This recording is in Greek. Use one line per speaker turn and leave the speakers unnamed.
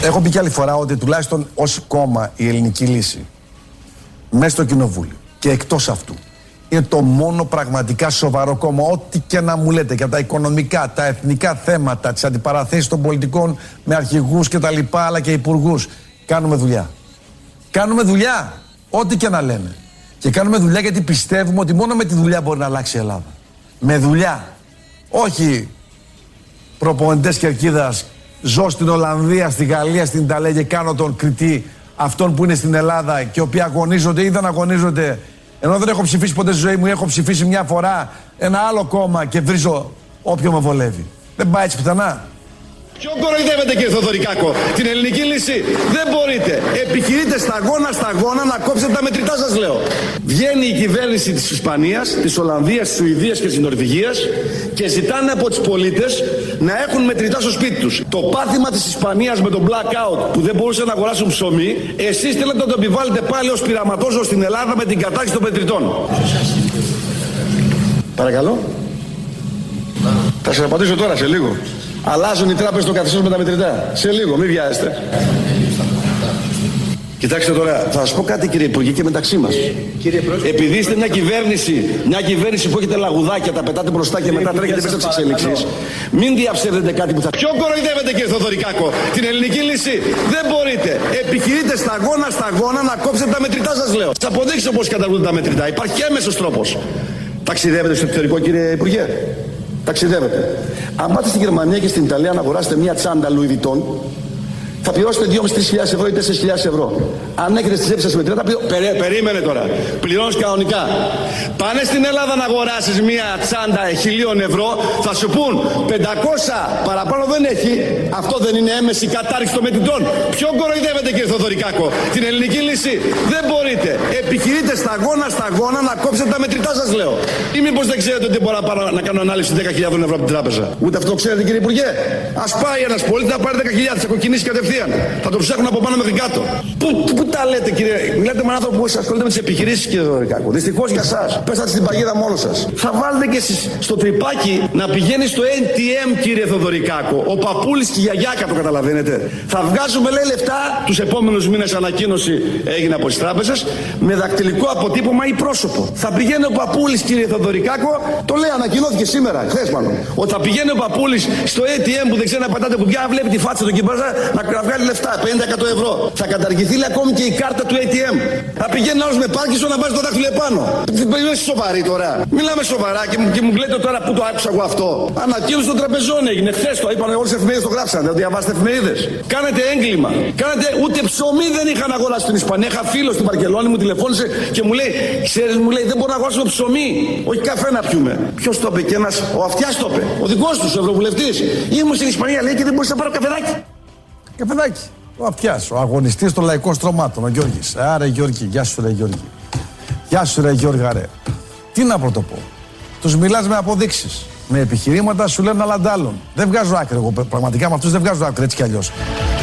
Έχω πει και άλλη φορά ότι τουλάχιστον ως κόμμα η Ελληνική Λύση μέσα στο κοινοβούλιο και εκτός αυτού είναι το μόνο πραγματικά σοβαρό κόμμα. Ό,τι και να μου λέτε για τα οικονομικά, τα εθνικά θέματα, τις αντιπαραθέσεις των πολιτικών με αρχηγούς και τα λοιπά, αλλά και υπουργούς. Κάνουμε δουλειά. Κάνουμε δουλειά. Ό,τι και να λένε. Και κάνουμε δουλειά γιατί πιστεύουμε ότι μόνο με τη δουλειά μπορεί να αλλάξει η Ελλάδα. Με δουλειά. Όχι προπονητές κερκίδας. Ζω στην Ολλανδία, στη Γαλλία, στην Ιταλία και κάνω τον κριτή αυτών που είναι στην Ελλάδα και οι οποίοι αγωνίζονται ή δεν αγωνίζονται. Ενώ δεν έχω ψηφίσει ποτέ στη ζωή μου, έχω ψηφίσει μια φορά ένα άλλο κόμμα και βρίζω όποιο με βολεύει. Δεν πάει έτσι πιθανά.
Ποιον κοροϊδεύετε, κύριε Θοδωρικάκο? Την Ελληνική Λύση δεν μπορείτε. Επιχειρείτε σταγόνα να κόψετε τα μετρητά, σας λέω. Βγαίνει η κυβέρνηση της Ισπανίας, της Ολλανδίας, της Σουηδίας και της Νορβηγίας και ζητάνε από τους πολίτες να έχουν μετρητά στο σπίτι τους. Το πάθημα της Ισπανίας με τον blackout που δεν μπορούσαν να αγοράσουν ψωμί, εσείς θέλετε να το επιβάλλετε πάλι ως πειραματόζωο στην Ελλάδα με την κατάργηση των μετρητών. Παρακαλώ. Θα σας απαντήσω τώρα σε λίγο. Αλλάζουν οι τράπεζες το καθεστώς με τα μετρητά. Σε λίγο, μην βιάζεστε. Κοιτάξτε τώρα, θα σας πω κάτι, κύριε Υπουργέ, και μεταξύ μας. Επειδή είστε μια κυβέρνηση που έχετε λαγουδάκια, τα πετάτε μπροστά και μετά τρέχετε πίσω από τις εξελίξεις, μην διαψεύδετε κάτι που θα... Ποιον κοροϊδεύετε, κύριε Θοδωρικάκο? Την Ελληνική Λύση δεν μπορείτε. Επιχειρείτε σταγόνα να κόψετε τα μετρητά, σας λέω. Θα αποδείξω πώς καταργούνται τα μετρητά. Υπάρχει και έμεσος τρόπος. Ταξιδεύετε στο εξωτερικό, κύριε Υπουργέ? Ταξιδεύετε. Αν πάτε στη Γερμανία και στην Ιταλία να αγοράσετε μια τσάντα Louis Vuitton, θα πληρώσετε 2.500-3.000 ευρώ ή 4.000 ευρώ. Αν έχετε στη τσέπη σας μετρητά, περίμενε τώρα. Πληρώνεις κανονικά. Πάνε στην Ελλάδα να αγοράσεις μια τσάντα 1.000 ευρώ, θα σου πούν 500 παραπάνω δεν έχει. Αυτό δεν είναι έμεση κατάρριξη των μετρητών? Ποιον κοροϊδεύετε, κύριε Θοδωρικάκο? Την Ελληνική Λύση δεν μπορείτε. Επιχειρείτε σταγόνα να κόψετε τα μετρητά, σας λέω. Ή μήπως δεν ξέρετε ότι μπορώ να κάνω ανάλυση 10.000 ευρώ από την τράπεζα? Ούτε αυτό ξέρετε, κύριε Υπουργέ? Ας πάει ένας πολίτης να πάρει 10.000, θα κοκκινήσει κατευθείαν. Θα το ψάχνουν από πάνω μέχρι κάτω. Πού τα λέτε, κύριε? Μιλάτε με έναν άνθρωπο που ασχολείται με τις επιχειρήσεις, κύριε Θοδωρικάκο. Δυστυχώς για εσάς. Πέσατε στην παγίδα μόνος σας. Θα βάλετε και εσείς στο τρυπάκι να πηγαίνει στο ATM, κύριε Θοδωρικάκο. Ο παππούλης και η γιαγιάκα, το καταλαβαίνετε. Θα βγάζουμε, λέει, λεφτά τους επόμενους μήνες, ανακοίνωση έγινε από τις τράπεζες, με δακτυλικό αποτύπωμα ή πρόσωπο. Θα πηγαίνει ο παππούλης, κύριε Θοδωρικάκο, το λέει, ανακοινώθηκε σήμερα, χθες μάλλον. Ότι θα πηγαίνει ο παππούλης στο ATM που δεν ξέρει να πατάτε κουμπιά, βλέπει τη φάτσα του και να βγάλει λεφτά, 50-100 ευρώ. Θα καταργηθεί, λέει, ακόμη και η κάρτα του ATM. Θα πηγαίνει άλλος με Πάρκινσον να βάζει το δάχτυλο επάνω. Είσαι σοβαρή τώρα? Μιλάμε σοβαρά και μου λέτε τώρα που το άκουσα εγώ αυτό. Ανακοίνωση των τραπεζών έγινε. Χθες το είπαν, όλες τις εφημερίδες το γράψανε. Δεν διαβάσετε εφημερίδες? Κάνετε έγκλημα. Ούτε ψωμί δεν είχα να αγοράσει στην Ισπανία. Είχα φίλο στην Βαρκελόνη, μου τηλεφώνησε και μου λέει, ξέρεις, μου λέει, δεν μπορώ να αγοράσουμε ψωμί. Όχι καφέ να πιούμε. Ποιος το είπε? Και ένας, ο Αυτιάς το είπε. Ο δικός του, ο ευρωβουλευτής. Ήμουν στην Ισπανία, λέει, και δεν μπορούσα να πάρω καφεδάκι.
Καφεδάκι. Ο Αυτιάς, ο αγωνιστής των λαϊκών στρωμάτων, ο Γιώργης. Άρα, Γιώργη, γεια σου, ρε Γιώργη. Γεια σου, ρε Γιώργα, ρε. Τι να πρωτοπώ? Τους μιλάς με αποδείξεις. Με επιχειρήματα σου λένε άλλα αντάλλων. Δεν βγάζω άκρη. Εγώ πραγματικά με αυτούς δεν βγάζω άκρη έτσι κι αλλιώς.